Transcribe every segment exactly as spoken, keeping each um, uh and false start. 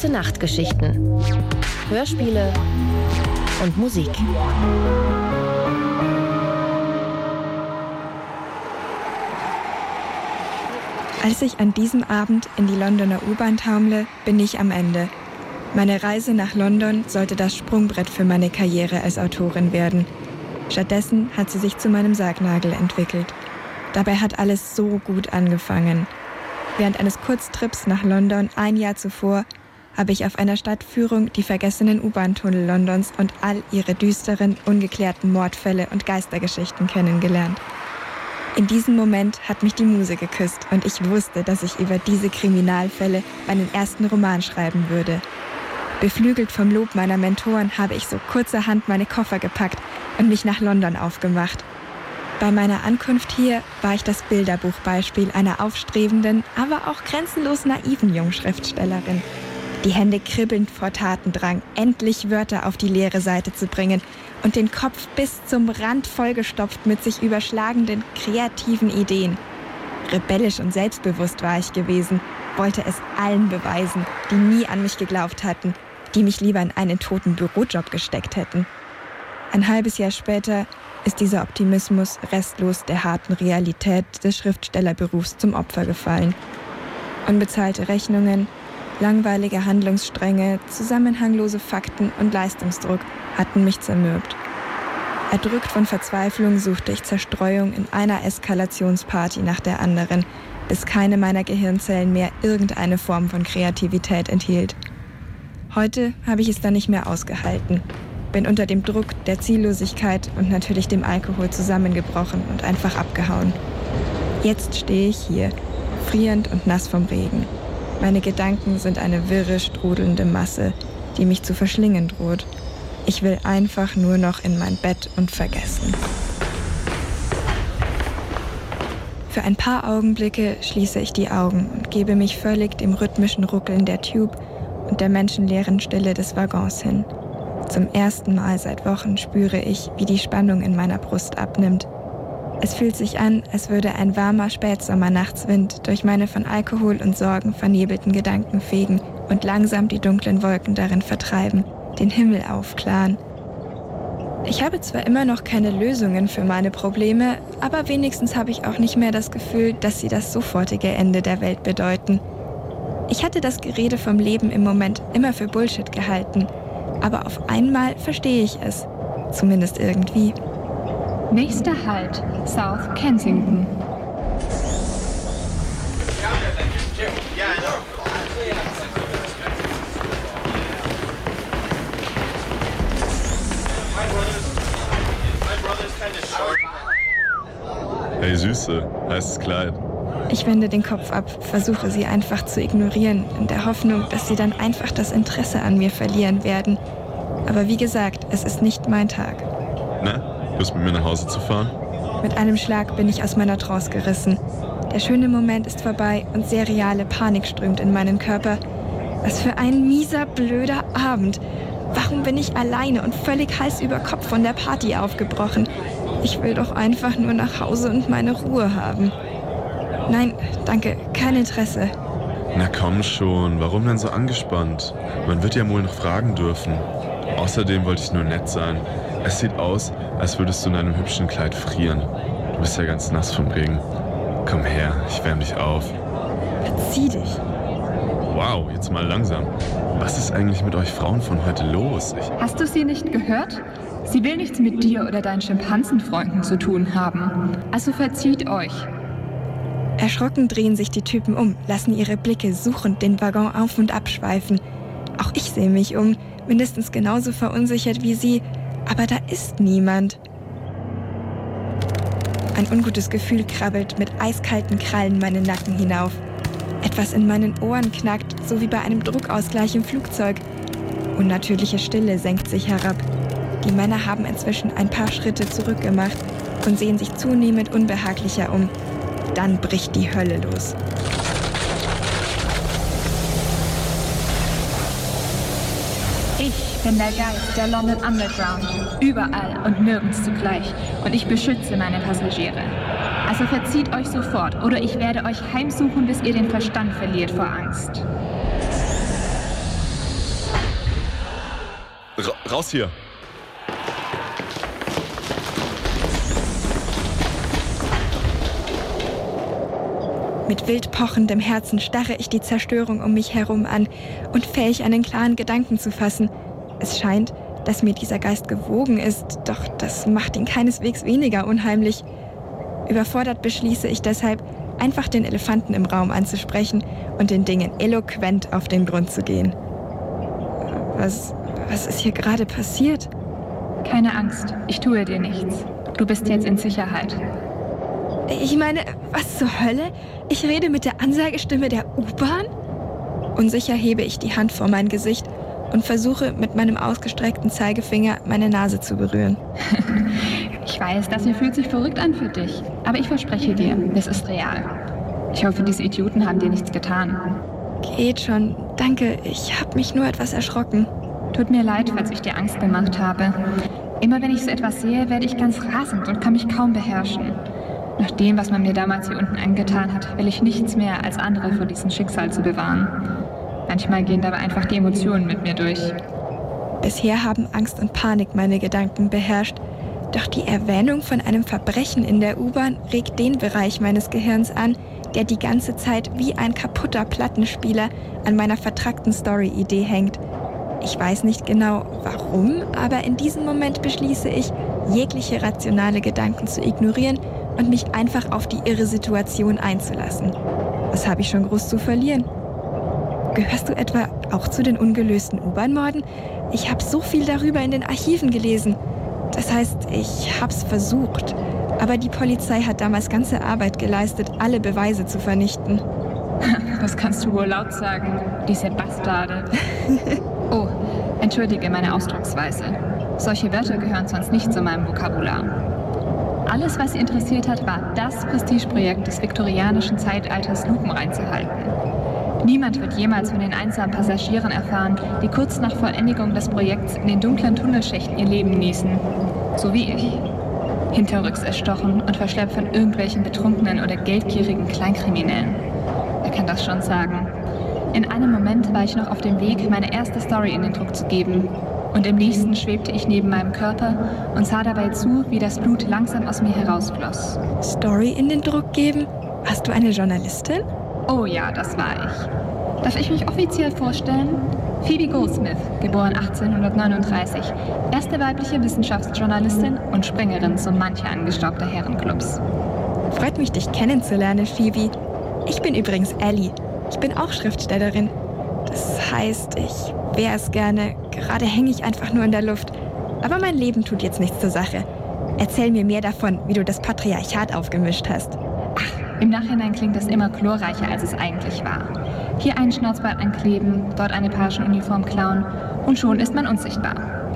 Gute-Nacht-Geschichten, Hörspiele und Musik. Als ich an diesem Abend in die Londoner U-Bahn taumle, bin ich am Ende. Meine Reise nach London sollte das Sprungbrett für meine Karriere als Autorin werden. Stattdessen hat sie sich zu meinem Sargnagel entwickelt. Dabei hat alles so gut angefangen. Während eines Kurztrips nach London ein Jahr zuvor habe ich auf einer Stadtführung die vergessenen U-Bahn-Tunnel Londons und all ihre düsteren, ungeklärten Mordfälle und Geistergeschichten kennengelernt. In diesem Moment hat mich die Muse geküsst und ich wusste, dass ich über diese Kriminalfälle meinen ersten Roman schreiben würde. Beflügelt vom Lob meiner Mentoren habe ich so kurzerhand meine Koffer gepackt und mich nach London aufgemacht. Bei meiner Ankunft hier war ich das Bilderbuchbeispiel einer aufstrebenden, aber auch grenzenlos naiven Jungschriftstellerin. Die Hände kribbelnd vor Tatendrang, endlich Wörter auf die leere Seite zu bringen und den Kopf bis zum Rand vollgestopft mit sich überschlagenden, kreativen Ideen. Rebellisch und selbstbewusst war ich gewesen, wollte es allen beweisen, die nie an mich geglaubt hatten, die mich lieber in einen toten Bürojob gesteckt hätten. Ein halbes Jahr später ist dieser Optimismus restlos der harten Realität des Schriftstellerberufs zum Opfer gefallen. Unbezahlte Rechnungen, langweilige Handlungsstränge, zusammenhanglose Fakten und Leistungsdruck hatten mich zermürbt. Erdrückt von Verzweiflung suchte ich Zerstreuung in einer Eskalationsparty nach der anderen, bis keine meiner Gehirnzellen mehr irgendeine Form von Kreativität enthielt. Heute habe ich es dann nicht mehr ausgehalten, bin unter dem Druck der Ziellosigkeit und natürlich dem Alkohol zusammengebrochen und einfach abgehauen. Jetzt stehe ich hier, frierend und nass vom Regen. Meine Gedanken sind eine wirre, strudelnde Masse, die mich zu verschlingen droht. Ich will einfach nur noch in mein Bett und vergessen. Für ein paar Augenblicke schließe ich die Augen und gebe mich völlig dem rhythmischen Ruckeln der Tube und der menschenleeren Stille des Waggons hin. Zum ersten Mal seit Wochen spüre ich, wie die Spannung in meiner Brust abnimmt. Es fühlt sich an, als würde ein warmer Spätsommer-Nachtswind durch meine von Alkohol und Sorgen vernebelten Gedanken fegen und langsam die dunklen Wolken darin vertreiben, den Himmel aufklaren. Ich habe zwar immer noch keine Lösungen für meine Probleme, aber wenigstens habe ich auch nicht mehr das Gefühl, dass sie das sofortige Ende der Welt bedeuten. Ich hatte das Gerede vom Leben im Moment immer für Bullshit gehalten, aber auf einmal verstehe ich es, zumindest irgendwie. Nächster Halt, South Kensington. Hey Süße, heißes Kleid. Ich wende den Kopf ab, versuche sie einfach zu ignorieren, in der Hoffnung, dass sie dann einfach das Interesse an mir verlieren werden. Aber wie gesagt, es ist nicht mein Tag. Na, Lust mit mir nach Hause zu fahren? Mit einem Schlag bin ich aus meiner Trance gerissen. Der schöne Moment ist vorbei und seriale Panik strömt in meinen Körper. Was für ein mieser, blöder Abend. Warum bin ich alleine und völlig Hals über Kopf von der Party aufgebrochen? Ich will doch einfach nur nach Hause und meine Ruhe haben. Nein, danke, kein Interesse. Na komm schon, warum denn so angespannt? Man wird ja wohl noch fragen dürfen. Außerdem wollte ich nur nett sein. Es sieht aus, als würdest du in einem hübschen Kleid frieren. Du bist ja ganz nass vom Regen. Komm her, ich wärme dich auf. Verzieh dich. Wow, jetzt mal langsam. Was ist eigentlich mit euch Frauen von heute los? Ich Hast du sie nicht gehört? Sie will nichts mit dir oder deinen Schimpansenfreunden zu tun haben. Also verzieht euch. Erschrocken drehen sich die Typen um, lassen ihre Blicke suchend den Waggon auf und ab schweifen. Auch ich sehe mich um, mindestens genauso verunsichert wie sie, aber da ist niemand. Ein ungutes Gefühl krabbelt mit eiskalten Krallen meinen Nacken hinauf. Etwas in meinen Ohren knackt, so wie bei einem Druckausgleich im Flugzeug. Unnatürliche Stille senkt sich herab. Die Männer haben inzwischen ein paar Schritte zurückgemacht und sehen sich zunehmend unbehaglicher um. Dann bricht die Hölle los. Ich bin der Geist der London Underground, überall und nirgends zugleich, und ich beschütze meine Passagiere. Also verzieht euch sofort, oder ich werde euch heimsuchen, bis ihr den Verstand verliert vor Angst. Raus hier! Mit wild pochendem Herzen starre ich die Zerstörung um mich herum an, unfähig einen klaren Gedanken zu fassen. Es scheint, dass mir dieser Geist gewogen ist, doch das macht ihn keineswegs weniger unheimlich. Überfordert beschließe ich deshalb, einfach den Elefanten im Raum anzusprechen und den Dingen eloquent auf den Grund zu gehen. Was, was ist hier gerade passiert? Keine Angst, ich tue dir nichts. Du bist jetzt in Sicherheit. Ich meine, was zur Hölle? Ich rede mit der Ansagestimme der U-Bahn? Unsicher hebe ich die Hand vor mein Gesicht und versuche mit meinem ausgestreckten Zeigefinger meine Nase zu berühren. Ich weiß, das hier fühlt sich verrückt an für dich, aber ich verspreche dir, es ist real. Ich hoffe, diese Idioten haben dir nichts getan. Geht schon, danke, ich habe mich nur etwas erschrocken. Tut mir leid, falls ich dir Angst gemacht habe. Immer wenn ich so etwas sehe, werde ich ganz rasend und kann mich kaum beherrschen. Nach dem, was man mir damals hier unten angetan hat, will ich nichts mehr, als andere vor diesem Schicksal zu bewahren. Manchmal gehen dabei einfach die Emotionen mit mir durch. Bisher haben Angst und Panik meine Gedanken beherrscht. Doch die Erwähnung von einem Verbrechen in der U-Bahn regt den Bereich meines Gehirns an, der die ganze Zeit wie ein kaputter Plattenspieler an meiner vertrackten Story-Idee hängt. Ich weiß nicht genau, warum, aber in diesem Moment beschließe ich, jegliche rationale Gedanken zu ignorieren und mich einfach auf die irre Situation einzulassen. Was habe ich schon groß zu verlieren? Gehörst du etwa auch zu den ungelösten U-Bahn-Morden? Ich habe so viel darüber in den Archiven gelesen. Das heißt, ich hab's versucht. Aber die Polizei hat damals ganze Arbeit geleistet, alle Beweise zu vernichten. Das kannst du wohl laut sagen, diese Bastarde. Oh, entschuldige meine Ausdrucksweise. Solche Wörter gehören sonst nicht zu meinem Vokabular. Alles, was sie interessiert hat, war das Prestigeprojekt des viktorianischen Zeitalters Lupen reinzuhalten. Niemand wird jemals von den einsamen Passagieren erfahren, die kurz nach Vollendigung des Projekts in den dunklen Tunnelschächten ihr Leben nießen. So wie ich. Hinterrücks erstochen und verschleppt von irgendwelchen betrunkenen oder geldgierigen Kleinkriminellen. Wer kann das schon sagen? In einem Moment war ich noch auf dem Weg, meine erste Story in den Druck zu geben. Und im nächsten schwebte ich neben meinem Körper und sah dabei zu, wie das Blut langsam aus mir herausfloss. Story in den Druck geben? Warst du eine Journalistin? Oh ja, das war ich. Darf ich mich offiziell vorstellen? Phoebe Goldsmith, geboren achtzehnhundertneununddreißig, erste weibliche Wissenschaftsjournalistin und Springerin so mancher angestaubter Herrenclubs. Freut mich, dich kennenzulernen, Phoebe. Ich bin übrigens Ellie. Ich bin auch Schriftstellerin. Das heißt, ich wäre es gerne. Gerade hänge ich einfach nur in der Luft. Aber mein Leben tut jetzt nichts zur Sache. Erzähl mir mehr davon, wie du das Patriarchat aufgemischt hast. Ach, im Nachhinein klingt es immer chlorreicher, als es eigentlich war. Hier einen Schnauzbart ankleben, dort eine Pagenuniform klauen und schon ist man unsichtbar.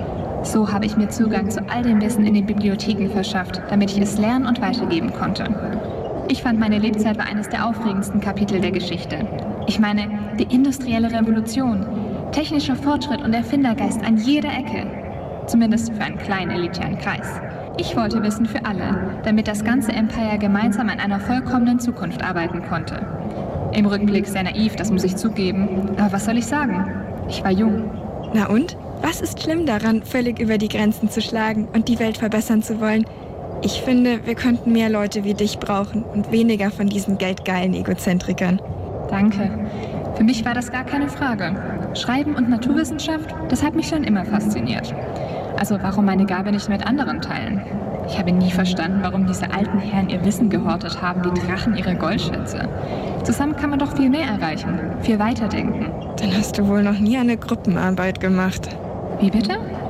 So habe ich mir Zugang zu all dem Wissen in den Bibliotheken verschafft, damit ich es lernen und weitergeben konnte. Ich fand, meine Lebzeit war eines der aufregendsten Kapitel der Geschichte. Ich meine, die industrielle Revolution, technischer Fortschritt und Erfindergeist an jeder Ecke. Zumindest für einen kleinen elitären Kreis. Ich wollte Wissen für alle, damit das ganze Empire gemeinsam an einer vollkommenen Zukunft arbeiten konnte. Im Rückblick sehr naiv, das muss ich zugeben. Aber was soll ich sagen? Ich war jung. Na und? Was ist schlimm daran, völlig über die Grenzen zu schlagen und die Welt verbessern zu wollen? Ich finde, wir könnten mehr Leute wie dich brauchen und weniger von diesen geldgeilen Egozentrikern. Danke. Für mich war das gar keine Frage. Schreiben und Naturwissenschaft, das hat mich schon immer fasziniert. Also warum meine Gabe nicht mit anderen teilen? Ich habe nie verstanden, warum diese alten Herren ihr Wissen gehortet haben, wie Drachen ihre Goldschätze. Zusammen kann man doch viel mehr erreichen, viel weiterdenken. Dann hast du wohl noch nie eine Gruppenarbeit gemacht. Wie bitte?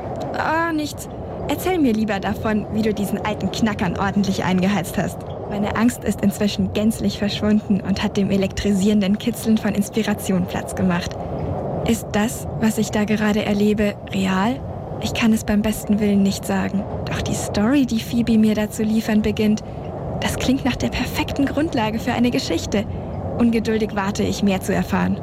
Ah, nichts. Erzähl mir lieber davon, wie du diesen alten Knackern ordentlich eingeheizt hast. Meine Angst ist inzwischen gänzlich verschwunden und hat dem elektrisierenden Kitzeln von Inspiration Platz gemacht. Ist das, was ich da gerade erlebe, real? Ich kann es beim besten Willen nicht sagen. Doch die Story, die Phoebe mir dazu liefern beginnt, das klingt nach der perfekten Grundlage für eine Geschichte. Ungeduldig warte ich, mehr zu erfahren.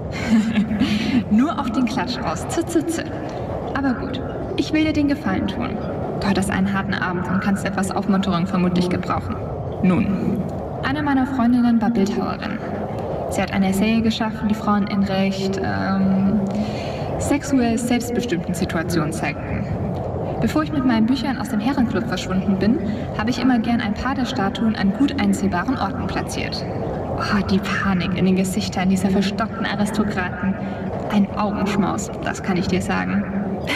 Nur auf den Klatsch raus. Z, z, z. Aber gut, ich will dir den Gefallen tun. Du hattest einen harten Abend und kannst etwas Aufmunterung vermutlich gebrauchen. Nun, eine meiner Freundinnen war Bildhauerin. Sie hat eine Serie geschaffen, die Frauen in recht ähm, sexuell selbstbestimmten Situationen zeigten. Bevor ich mit meinen Büchern aus dem Herrenclub verschwunden bin, habe ich immer gern ein paar der Statuen an gut einsehbaren Orten platziert. Oh, die Panik in den Gesichtern dieser verstockten Aristokraten. Ein Augenschmaus, das kann ich dir sagen.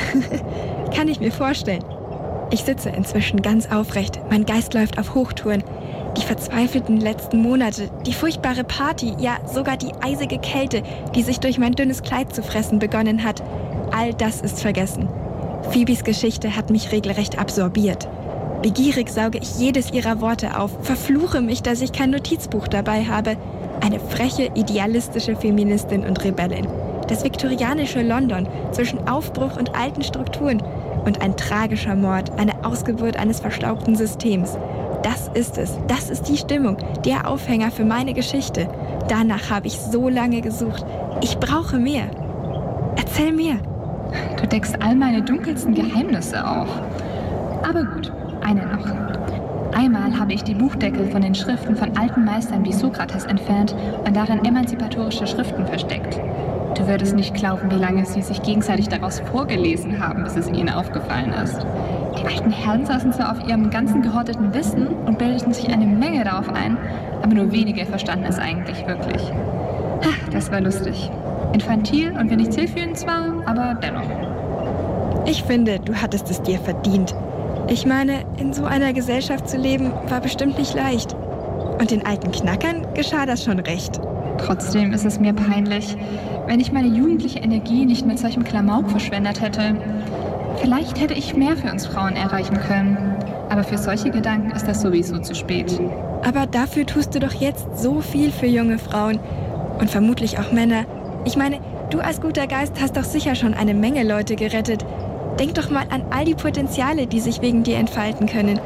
Kann ich mir vorstellen. Ich sitze inzwischen ganz aufrecht, mein Geist läuft auf Hochtouren. Die verzweifelten letzten Monate, die furchtbare Party, ja sogar die eisige Kälte, die sich durch mein dünnes Kleid zu fressen begonnen hat, all das ist vergessen. Phoebes Geschichte hat mich regelrecht absorbiert. Begierig sauge ich jedes ihrer Worte auf, verfluche mich, dass ich kein Notizbuch dabei habe. Eine freche, idealistische Feministin und Rebellin. Das viktorianische London zwischen Aufbruch und alten Strukturen und ein tragischer Mord, eine Ausgeburt eines verstaubten Systems. Das ist es, das ist die Stimmung, der Aufhänger für meine Geschichte. Danach habe ich so lange gesucht. Ich brauche mehr. Erzähl mehr. Du deckst all meine dunkelsten Geheimnisse auf. Aber gut, eine noch. Einmal habe ich die Buchdeckel von den Schriften von alten Meistern wie Sokrates entfernt und darin emanzipatorische Schriften versteckt. Du würdest nicht glauben, wie lange sie sich gegenseitig daraus vorgelesen haben, bis es ihnen aufgefallen ist. Die alten Herren saßen zwar auf ihrem ganzen gehorteten Wissen und bildeten sich eine Menge darauf ein, aber nur wenige verstanden es eigentlich wirklich. Ach, das war lustig. Infantil und wenig zielführend zwar, aber dennoch. Ich finde, du hattest es dir verdient. Ich meine, in so einer Gesellschaft zu leben, war bestimmt nicht leicht. Und den alten Knackern geschah das schon recht. Trotzdem ist es mir peinlich, wenn ich meine jugendliche Energie nicht mit solchem Klamauk verschwendet hätte. Vielleicht hätte ich mehr für uns Frauen erreichen können. Aber für solche Gedanken ist das sowieso zu spät. Aber dafür tust du doch jetzt so viel für junge Frauen. Und vermutlich auch Männer. Ich meine, du als guter Geist hast doch sicher schon eine Menge Leute gerettet. Denk doch mal an all die Potenziale, die sich wegen dir entfalten können.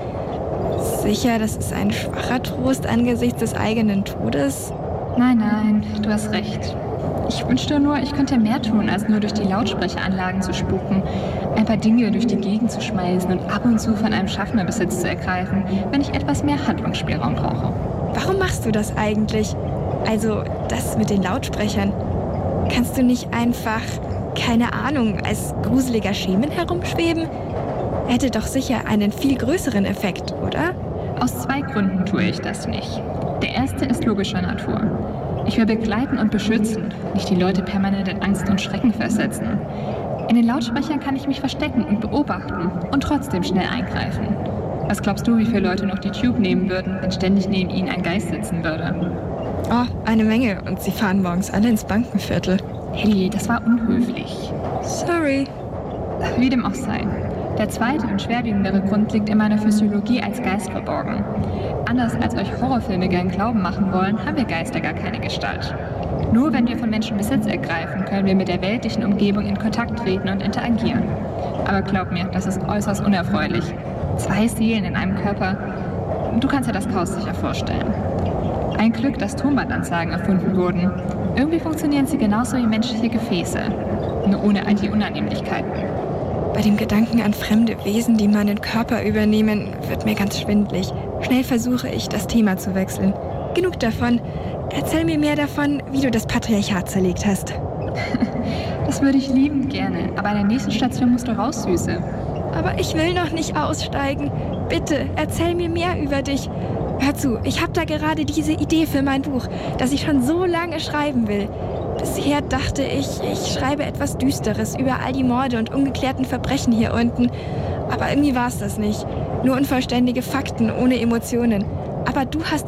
Sicher, das ist ein schwacher Trost angesichts des eigenen Todes. Nein, nein, du hast recht. Ich wünschte nur, ich könnte mehr tun, als nur durch die Lautsprecheranlagen zu spuken, ein paar Dinge durch die Gegend zu schmeißen und ab und zu von einem Schaffner Besitz zu ergreifen, wenn ich etwas mehr Handlungsspielraum brauche. Warum machst du das eigentlich? Also, das mit den Lautsprechern. Kannst du nicht einfach, keine Ahnung, als gruseliger Schemen herumschweben? Hätte doch sicher einen viel größeren Effekt, oder? Aus zwei Gründen tue ich das nicht. Der erste ist logischer Natur. Ich will begleiten und beschützen, nicht die Leute permanent in Angst und Schrecken versetzen. In den Lautsprechern kann ich mich verstecken und beobachten und trotzdem schnell eingreifen. Was glaubst du, wie viele Leute noch die Tube nehmen würden, wenn ständig neben ihnen ein Geist sitzen würde? Oh, eine Menge. Und sie fahren morgens alle ins Bankenviertel. Hey, das war unhöflich. Sorry. Wie dem auch sei. Der zweite und schwerwiegendere Grund liegt in meiner Physiologie als Geist verborgen. Anders als euch Horrorfilme gern glauben machen wollen, haben wir Geister gar keine Gestalt. Nur wenn wir von Menschen Besitz ergreifen, können wir mit der weltlichen Umgebung in Kontakt treten und interagieren. Aber glaub mir, das ist äußerst unerfreulich. Zwei Seelen in einem Körper. Du kannst dir das Chaos sicher vorstellen. Ein Glück, dass Tonbandansagen erfunden wurden. Irgendwie funktionieren sie genauso wie menschliche Gefäße. Nur ohne all die Unannehmlichkeiten. Bei dem Gedanken an fremde Wesen, die meinen Körper übernehmen, wird mir ganz schwindlig. Schnell versuche ich, das Thema zu wechseln. Genug davon. Erzähl mir mehr davon, wie du das Patriarchat zerlegt hast. Das würde ich liebend gerne, aber an der nächsten Station musst du raus, Süße. Aber ich will noch nicht aussteigen. Bitte, erzähl mir mehr über dich. Hör zu, ich habe da gerade diese Idee für mein Buch, das ich schon so lange schreiben will. Bisher dachte ich, ich schreibe etwas Düsteres über all die Morde und ungeklärten Verbrechen hier unten. Aber irgendwie war es das nicht. Nur unvollständige Fakten ohne Emotionen. Aber du hast